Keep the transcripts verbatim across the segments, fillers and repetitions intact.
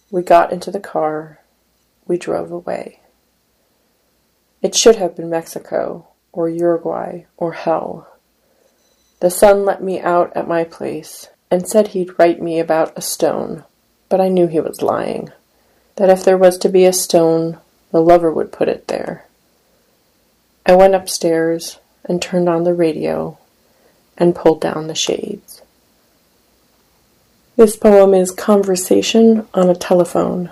We got into the car. We drove away. It should have been Mexico, or Uruguay, or hell. The son let me out at my place, and said he'd write me about a stone, but I knew he was lying, that if there was to be a stone, the lover would put it there. I went upstairs, and turned on the radio, and pulled down the shades. This poem is Conversation on a Telephone.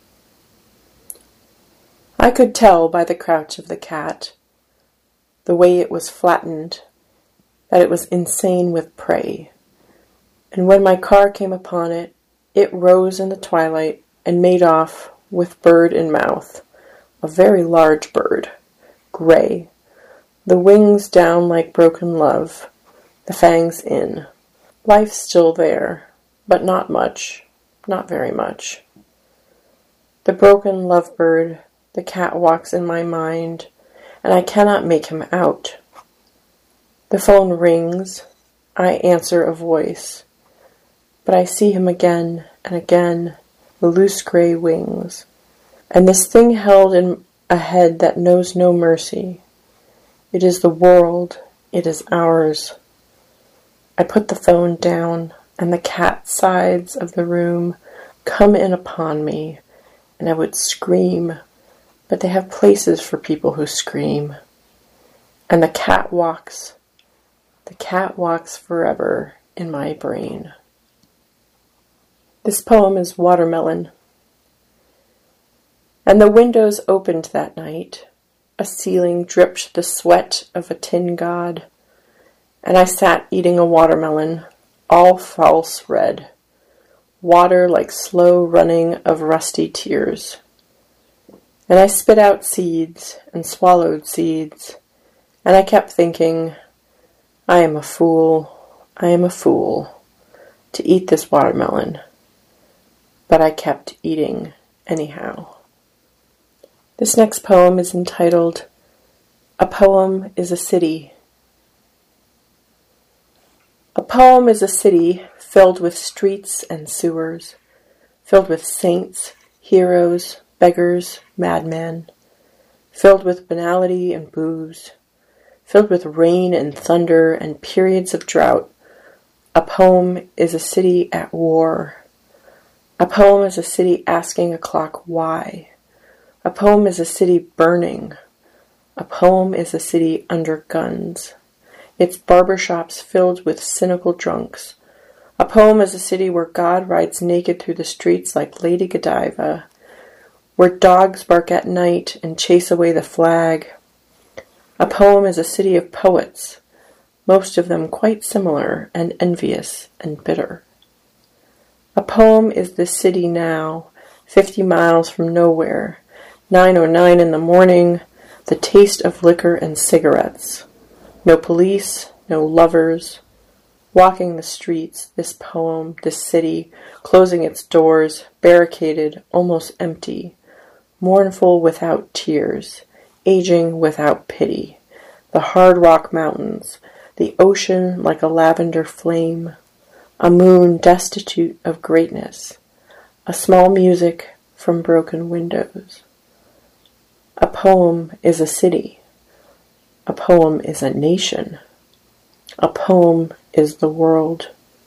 I could tell by the crouch of the cat, the way it was flattened, that it was insane with prey. And when my car came upon it, it rose in the twilight and made off with bird in mouth, a very large bird, gray, the wings down like broken love, the fangs in. Life still there, but not much, not very much. The broken lovebird, the cat walks in my mind, and I cannot make him out. The phone rings, I answer a voice, but I see him again and again, the loose gray wings, and this thing held in a head that knows no mercy. It is the world, it is ours. I put the phone down, and the cat sides of the room come in upon me, and I would scream, but they have places for people who scream. And the cat walks, the cat walks forever in my brain. This poem is Watermelon. And the windows opened that night. A ceiling dripped the sweat of a tin god, and I sat eating a watermelon, all false red, water like slow running of rusty tears. And I spit out seeds and swallowed seeds, and I kept thinking, I am a fool, I am a fool, to eat this watermelon. But I kept eating anyhow. This next poem is entitled, A Poem is a City. A poem is a city filled with streets and sewers, filled with saints, heroes, beggars, madmen, filled with banality and booze, filled with rain and thunder and periods of drought. A poem is a city at war. A poem is a city asking a clock why. A poem is a city burning. A poem is a city under guns. Its barbershops filled with cynical drunks. A poem is a city where God rides naked through the streets like Lady Godiva, where dogs bark at night and chase away the flag. A poem is a city of poets, most of them quite similar and envious and bitter. A poem is the city now, fifty miles from nowhere, nine oh nine in the morning, the taste of liquor and cigarettes. No police, no lovers. Walking the streets, this poem, this city, closing its doors, barricaded, almost empty, mournful without tears, aging without pity. The hard rock mountains, the ocean like a lavender flame, a moon destitute of greatness, a small music from broken windows. A poem is a city. A poem is a nation. A poem is the world.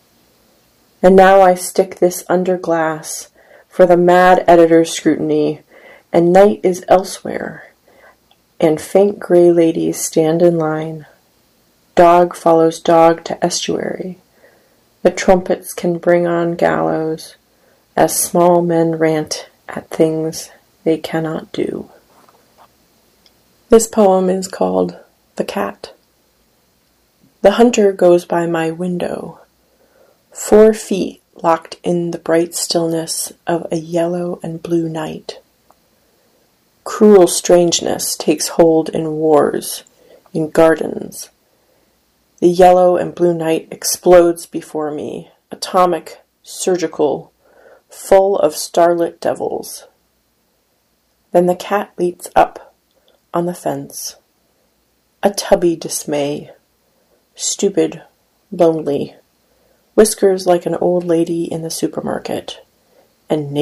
And now I stick this under glass for the mad editor's scrutiny, and night is elsewhere, and faint gray ladies stand in line. Dog follows dog to estuary. The trumpets can bring on gallows, as small men rant at things they cannot do. This poem is called The Cat. The hunter goes by my window, four feet locked in the bright stillness of a yellow and blue night. Cruel strangeness takes hold in wars, in gardens. The yellow and blue night explodes before me, atomic, surgical, full of starlit devils. Then the cat leaps up on the fence, a tubby dismay, stupid, lonely, whiskers like an old lady in the supermarket, and